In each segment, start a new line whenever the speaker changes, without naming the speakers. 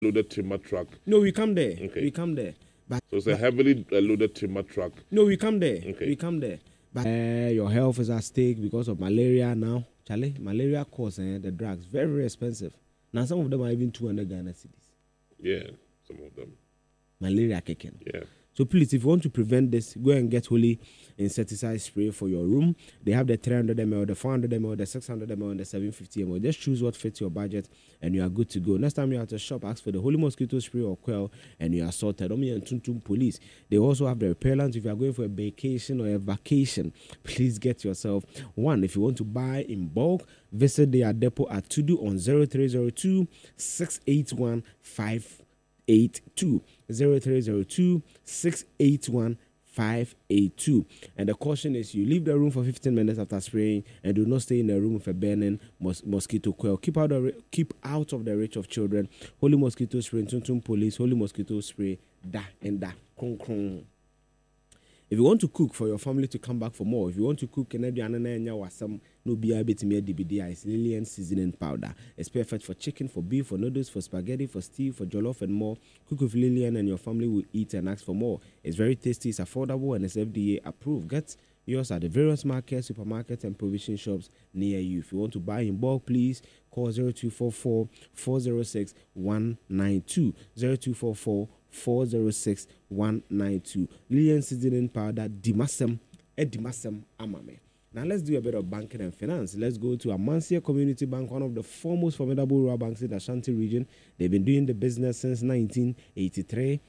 loaded timber truck.
No, we come there.
Okay.
We come there.
So it's a heavily loaded timber truck.
No, we come there.
Okay.
We come there. But your health is at stake because of malaria now. Charlie, malaria cause the drugs very, very expensive. Now some of them are even 200 Ghana cedis.
Yeah, some of them.
Malaria kicking.
Yeah.
So please, if you want to prevent this, go and get Holy insecticide spray for your room. They have the 300 ml, the 400 ml, the 600 ml, and the 750 ml. Just choose what fits your budget, and you are good to go. Next time you're at a shop, ask for the Holy mosquito spray or Quell, and you are sorted. Omi and Tuntum Police. They also have the repellent. If you are going for a vacation or a vacation, please get yourself one. If you want to buy in bulk, visit their depot at Tudu on 0302 681 582 0302 681 582. And the caution is you leave the room for 15 minutes after spraying and do not stay in the room with a burning mosquito coil. Keep out of the reach of children. Holy mosquito spray, Tuntum Police, Holy mosquito spray, da and da. Krung, krung. If you want to cook for your family to come back for more, if you want to cook and no DBD is Lillian seasoning powder. It's perfect for chicken, for beef, for noodles, for spaghetti, for stew, for jollof and more. Cook with Lillian and your family will eat and ask for more. It's very tasty, it's affordable, and it's FDA approved. Get yours at the various markets, supermarkets, and provision shops near you. If you want to buy in bulk, please call 0244 406 192 0244 406 192. Lillian seasoning powder, Dimasem Amame. Now let's do a bit of banking and finance. Let's go to Amansia Community Bank, one of the foremost formidable rural banks in the Ashanti region. They've been doing the business since 1983.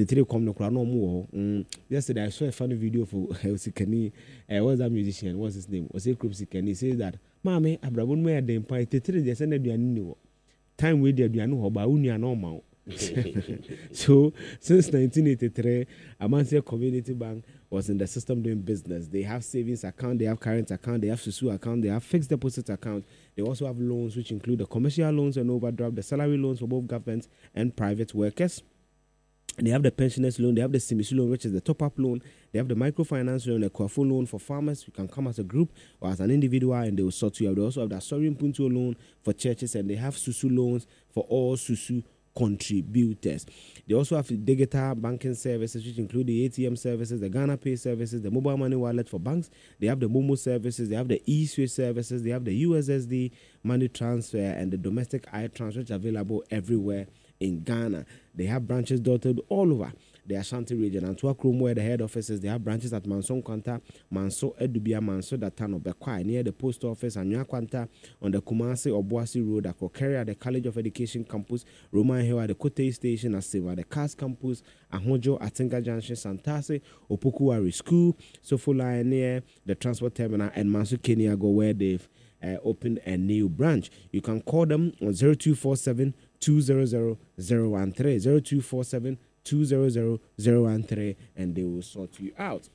Yesterday I saw a funny video for Sikani. What's that musician? What's his name? Sikani. He says that Mame Abrabun me at the Empire 83 they send the time with the Dianu Hoba Unia normal. So since 1983, Amansia Community Bank was in the system doing business. They have savings account, they have current account, they have Susu account, they have fixed deposit account. They also have loans which include the commercial loans and overdraft, the salary loans for both government and private workers. They have the pensioners loan, they have the Simisu loan, which is the top-up loan. They have the microfinance loan, the Kwafu loan for farmers. You can come as a group or as an individual and they will sort you out. They also have the Asorium Punto loan for churches, and they have Susu loans for all Susu contributors. They also have digital banking services, which include the ATM services, the Ghana Pay services, the mobile money wallet for banks. They have the Momo services, they have the eSwitch services, they have the USSD money transfer, and the domestic iTransfer, which are available everywhere in Ghana. They have branches dotted all over the Ashanti region. And to Akrum, where the head office is, they have branches at Manson Kwanta, Manso Edubia, Manso Datano, Bekwai, near the post office, and Kwanta on the Kumasi or Boasi Road, Akokeri at the College of Education campus, Roman Hill at the Kote Station, Asiva at the CAS campus, Ahojo, Atinga Junction, Santase, Opokuwari School, Sofola near the transport terminal, and Manso Keniago, where they've opened a new branch. You can call them on 0247 200 013 0247 200 013, and they will sort you out.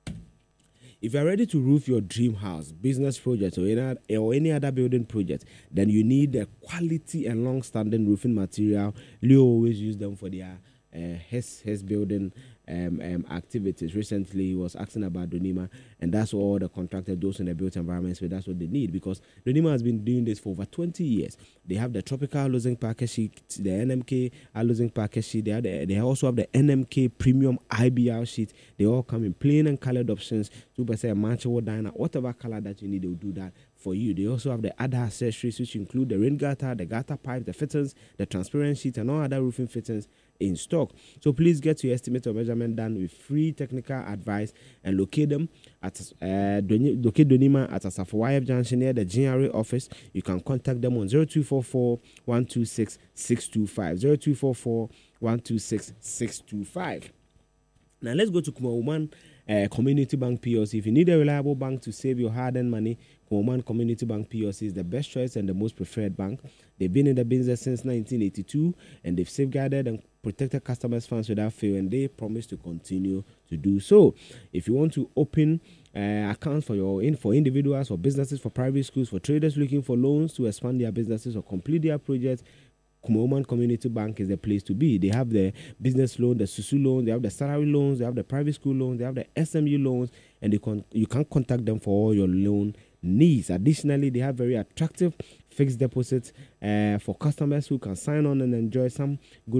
If you're ready to roof your dream house, business project, or any other building project, then you need a quality and long-standing roofing material. Leo always use them for their his building activities. Recently, he was asking about Donima, and that's what all the contractors, those in the built environments, that's what they need, because Donima has been doing this for over 20 years. They have the tropical losing package sheet, the NMK losing package sheet. They also have the NMK premium IBR sheet. They all come in plain and colored options. 2% match or diner, whatever color that you need, they'll do that for you. They also have the other accessories, which include the rain gutter, the gutter pipe, the fittings, the transparent sheet, and all other roofing fittings in stock. So please get your estimate or measurement done with free technical advice and locate them at Donima at Asafo Junction near the GRA office. You can contact them on 0244 126 625 0244 126 625. Now let's go to Kumawoman Community Bank PLC. If you need a reliable bank to save your hard-earned money, Kumawoman Community Bank PLC is the best choice and the most preferred bank. They've been in the business since 1982, and they've safeguarded and protected customers' funds without fail, and they promise to continue to do so. If you want to open accounts for individuals, for businesses, for private schools, for traders looking for loans to expand their businesses or complete their projects, Kumawoman Community Bank is the place to be. They have the business loan, the Susu loan, they have the salary loans, they have the private school loans, they have the SMU loans, and you can contact them for all your loan needs. Additionally, they have very attractive fixed deposits for customers who can sign on and enjoy some good